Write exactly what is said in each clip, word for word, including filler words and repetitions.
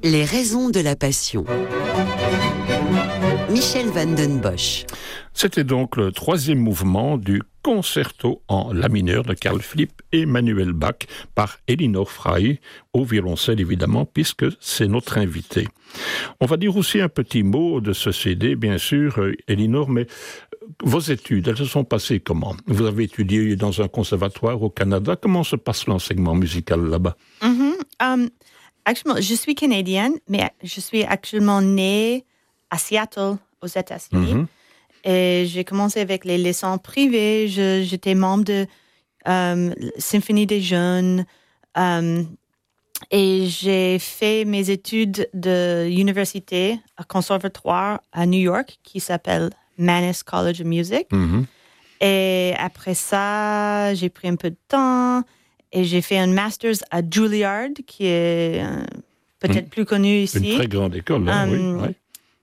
Les raisons de la passion. Michel van den Bosch. C'était donc le troisième mouvement du concerto en la mineur de Carl Philipp Emanuel Bach par Elinor Frey, au violoncelle évidemment, puisque c'est notre invité. On va dire aussi un petit mot de ce C D, bien sûr, Elinor, mais vos études, elles se sont passées comment? Vous avez étudié dans un conservatoire au Canada. Comment se passe l'enseignement musical là-bas? Mm-hmm. Um, actuellement, je suis canadienne, mais je suis actuellement née à Seattle, aux États-Unis. Mm-hmm. Et j'ai commencé avec les leçons privées. Je, j'étais membre de um, Symphonie des jeunes. Um, et j'ai fait mes études de université, à conservatoire à New York, qui s'appelle Mannes College of Music. Mm-hmm. Et après ça, j'ai pris un peu de temps et j'ai fait un master's à Juilliard, qui est euh, peut-être mmh. plus connu ici. Une très grande école, hein, um, oui. oui.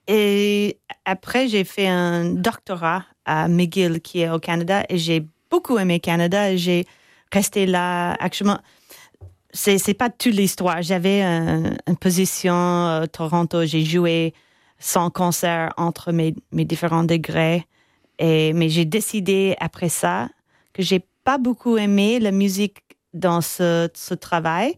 Et après, j'ai fait un doctorat à McGill, qui est au Canada, et j'ai beaucoup aimé le Canada. Et j'ai resté là. Actuellement, c'est, c'est pas toute l'histoire. J'avais un, une position à Toronto. J'ai joué sans concert entre mes, mes différents degrés. Et, mais j'ai décidé après ça que j'ai pas beaucoup aimé la musique dans ce, ce travail.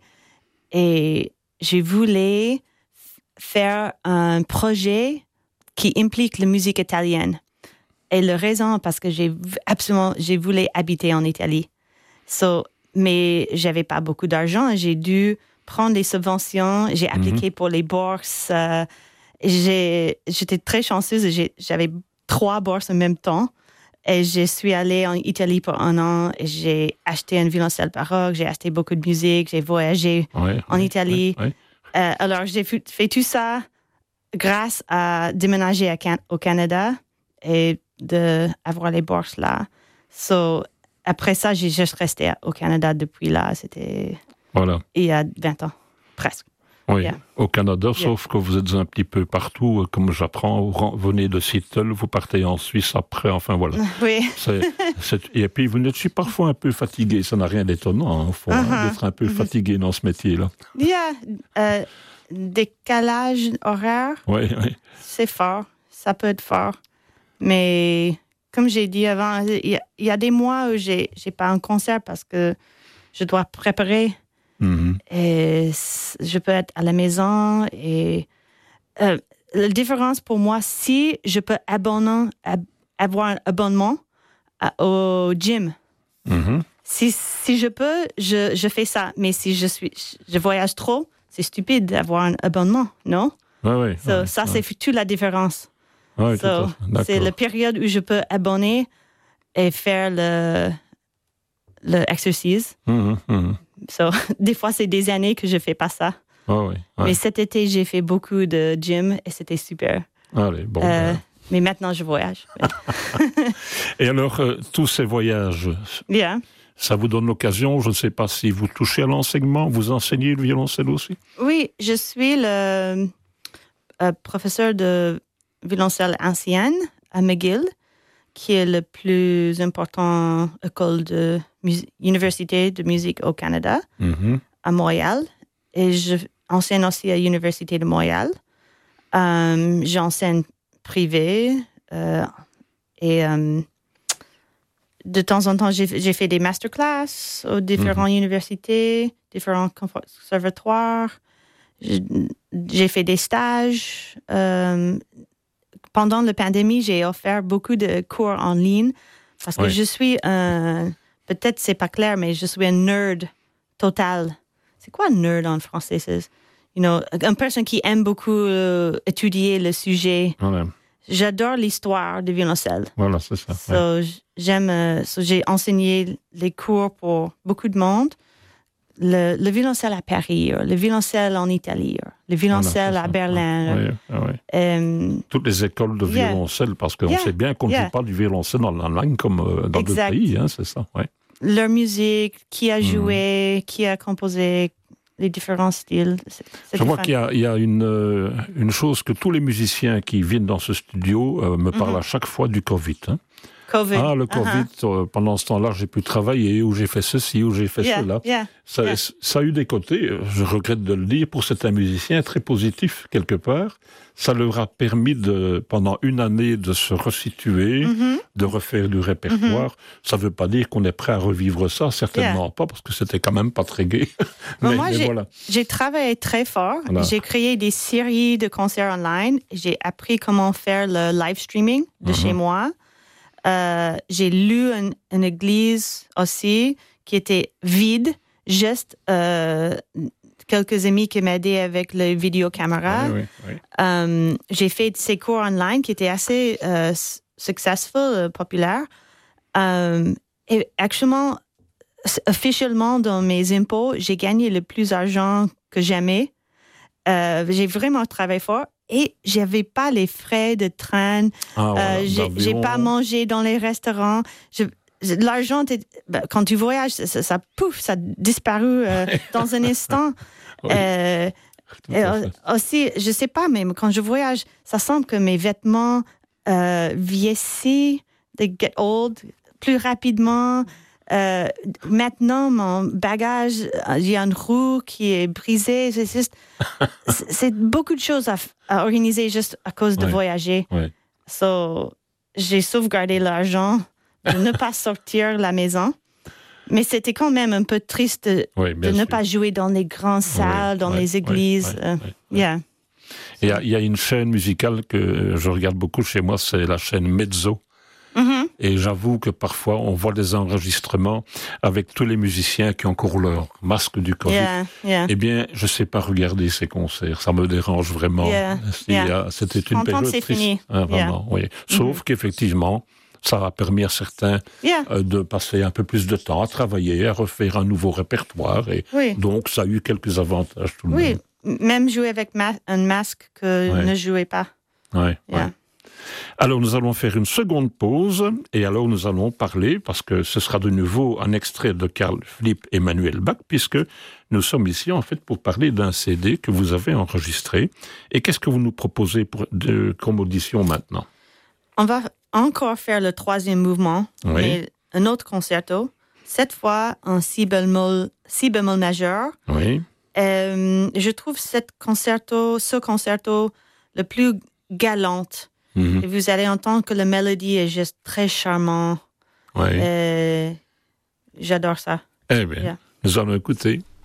Et je voulais faire un projet qui implique la musique italienne. Et la raison, parce que j'ai absolument, j'ai voulu habiter en Italie. So, mais j'avais pas beaucoup d'argent. J'ai dû prendre des subventions. J'ai appliqué mm-hmm. pour les bourses. Euh, j'ai, j'étais très chanceuse. J'ai, j'avais trois bourses en même temps. Et je suis allée en Italie pour un an. Et j'ai acheté un violoncelle baroque. J'ai acheté beaucoup de musique. J'ai voyagé ouais, en ouais, Italie. Ouais, ouais. Euh, alors, j'ai fait, fait tout ça grâce à déménager à Can- au Canada et d'avoir les bourses là. So, après ça, j'ai juste resté au Canada depuis là. C'était voilà. Il y a vingt ans, presque. Oui, yeah. au Canada, yeah. sauf que vous êtes un petit peu partout, comme j'apprends, vous venez de Seattle, vous partez en Suisse après, enfin voilà. Oui. C'est, c'est, et puis vous êtes parfois un peu fatigué, ça n'a rien d'étonnant, hein, faut, uh-huh. hein, d'être un peu uh-huh. fatigué dans ce métier-là. Il y a euh, décalage horaire, oui, oui. C'est fort, ça peut être fort, mais comme j'ai dit avant, il y, y a des mois où j'ai, j'ai pas un concert parce que je dois préparer. Mm-hmm. Et je peux être à la maison et euh, la différence pour moi, si je peux abonner, ab- avoir un abonnement à, au gym, mm-hmm. si, si je peux, je, je fais ça. Mais si je suis, je voyage trop, c'est stupide d'avoir un abonnement, non? Oui, oui. So, ouais, ça, ouais. c'est toute la différence. Ouais, so, c'est la période où je peux abonner et faire le, le exercice. Mm-hmm, mm-hmm. So, des fois, c'est des années que je ne fais pas ça. Oh oui, ouais. Mais cet été, j'ai fait beaucoup de gym et c'était super. Allez, bon. Euh, ben... Mais maintenant, je voyage. Et alors, euh, tous ces voyages, yeah. ça vous donne l'occasion, je ne sais pas si vous touchez à l'enseignement, vous enseignez le violoncelle aussi? Oui, je suis le euh, professeur de violoncelle ancienne à McGill, qui est la plus importante école de mus- université de musique au Canada, mm-hmm. à Montréal. Et j'enseigne aussi à l'Université de Montréal. Um, j'enseigne privé. Euh, et um, de temps en temps, j'ai, j'ai fait des masterclass aux différentes mm-hmm. universités, différents conservatoires. J'ai, j'ai fait des stages. Um, Pendant la pandémie, j'ai offert beaucoup de cours en ligne parce que oui. je suis un... Peut-être c'est pas clair, mais je suis un nerd total. C'est quoi un nerd en français? C'est, you know, une personne qui aime beaucoup euh, étudier le sujet. Voilà. J'adore l'histoire du violoncelle. Voilà, c'est ça. So, ouais. j'aime... Euh, so, j'ai enseigné les cours pour beaucoup de monde. Le, le violoncelle à Paris, le violoncelle en Italie, le violoncelle voilà, à Berlin. Oui, oui, oui. Um, Toutes les écoles de violoncelle, yeah, parce qu'on yeah, sait bien qu'on ne yeah. joue pas du violoncelle dans l'Allemagne comme euh, dans d'autres pays, hein, c'est ça. Ouais. Leur musique, qui a joué, mmh. qui a composé, les différents styles. C'est, c'est Je vois qu'il y a, il y a une, euh, une chose que tous les musiciens qui viennent dans ce studio euh, me parlent mmh. à chaque fois du Covid. Hein. COVID. Ah, le Covid, Uh-huh. euh, pendant ce temps-là, j'ai pu travailler, ou j'ai fait ceci, ou j'ai fait Yeah, cela. yeah, Ça, yeah. ça a eu des côtés, je regrette de le dire, pour certains musiciens, très positifs, quelque part. Ça leur a permis, de, pendant une année, de se resituer, Mm-hmm. de refaire du répertoire. Mm-hmm. Ça ne veut pas dire qu'on est prêt à revivre ça, certainement Yeah. pas, parce que c'était quand même pas très gai. Mais mais, moi, mais j'ai, voilà. j'ai travaillé très fort. Voilà. J'ai créé des séries de concerts online. J'ai appris comment faire le live streaming de Mm-hmm. chez moi. Euh, j'ai lu une, une église aussi qui était vide, juste euh, quelques amis qui m'aidaient avec le vidéocaméra. Oui, oui, oui. Euh, j'ai fait ces cours online qui étaient assez euh, successful, euh, populaires. Euh, et actuellement, officiellement, dans mes impôts, j'ai gagné le plus d'argent que jamais. Euh, j'ai vraiment travaillé fort et j'avais pas les frais de train. Ah, voilà, euh, j'ai, j'ai pas mangé dans les restaurants. Je, l'argent, ben, quand tu voyages, ça, ça pouf, ça a disparu euh, dans un instant. Oui. Euh, et aussi, je sais pas, mais quand je voyage, ça semble que mes vêtements euh, vieillissent, they get old plus rapidement. Euh, maintenant, mon bagage, il y a une roue qui est brisée. C'est, juste, c'est, c'est beaucoup de choses à, à organiser juste à cause de ouais. voyager. Ouais. So, j'ai sauvegardé l'argent de ne pas sortir de la maison. Mais c'était quand même un peu triste de, oui, de ne pas jouer dans les grandes salles, oui, dans oui, les églises. Oui, oui, oui, oui. Yeah. Il y, a, il y a une chaîne musicale que je regarde beaucoup chez moi, c'est la chaîne Mezzo. Mm-hmm. Et j'avoue que parfois, on voit des enregistrements avec tous les musiciens qui ont encore leur masque du Covid. Yeah, yeah. Eh bien, je ne sais pas regarder ces concerts. Ça me dérange vraiment. Yeah, yeah. C'était une période c'est triste. Fini. Hein, vraiment, yeah. Oui. Sauf mm-hmm. qu'effectivement, ça a permis à certains yeah. euh, de passer un peu plus de temps à travailler, à refaire un nouveau répertoire. Et oui. donc, ça a eu quelques avantages tout de oui. même. Même jouer avec ma- un masque que ouais. ne jouez pas. Oui, yeah. ouais. Alors, nous allons faire une seconde pause, et alors nous allons parler, parce que ce sera de nouveau un extrait de Carl Philipp Emanuel Bach, puisque nous sommes ici, en fait, pour parler d'un C D que vous avez enregistré. Et qu'est-ce que vous nous proposez pour, de, comme audition maintenant? On va encore faire le troisième mouvement, oui. mais un autre concerto, cette fois en si bémol, si bémol majeur. Oui. Euh, je trouve cette concerto, ce concerto le plus galant. Mm-hmm. Et vous allez entendre que la mélodie est juste très charmante. Oui. Euh, j'adore ça. Eh bien, yeah. Nous allons écouter.